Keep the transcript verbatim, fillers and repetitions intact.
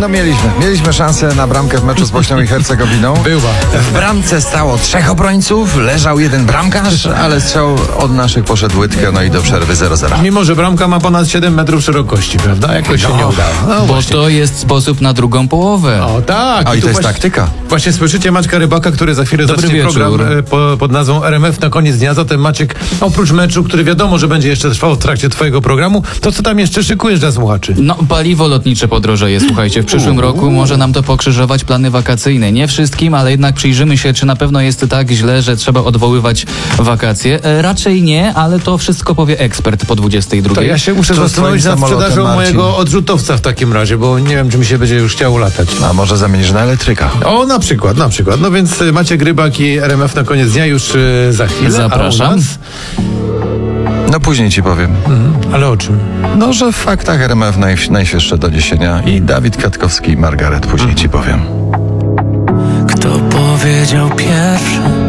No mieliśmy. Mieliśmy szansę na bramkę w meczu z Bośnią i Hercegowiną. Była. W bramce stało trzech obrońców, leżał jeden bramkarz, ale strzał od naszych poszedł łydkę, no i do przerwy zero zero. Mimo, że bramka ma ponad siedem metrów szerokości, prawda? Jakoś się No. nie udało. No, Bo właśnie. to jest sposób na drugą połowę. O tak. A i tu to jest właśnie- taktyka. Właśnie słyszycie Maćka Rybaka, który za chwilę Dobry zacznie wieczór. program e, po, pod nazwą R M F na koniec dnia. Zatem Maciek, oprócz meczu, który wiadomo, że będzie jeszcze trwał w trakcie twojego programu, to co tam jeszcze szykujesz dla słuchaczy? No, paliwo lotnicze podrożeje, słuchajcie, w przyszłym roku może nam to pokrzyżować plany wakacyjne. Nie wszystkim, ale jednak przyjrzymy się, czy na pewno jest tak źle, że trzeba odwoływać wakacje. E, raczej nie, ale to wszystko powie ekspert po dwudziestej To drugiej. ja się muszę To zastanowić swoim nad samolotem, sprzedażą Marcin. mojego odrzutowca w takim razie, bo nie wiem, czy mi się będzie już chciało latać. A może zamienisz na elektryka? O, na przykład, na przykład. No więc y, Maciek Rybak i R M F na koniec dnia już y, za chwilę. Zapraszam. A u nas? No później ci powiem. Ale o czym? No, że w faktach R M F naj, najświeższe doniesienia i Dawid Kwiatkowski i Margaret później ci powiem. Kto powiedział pierwszy?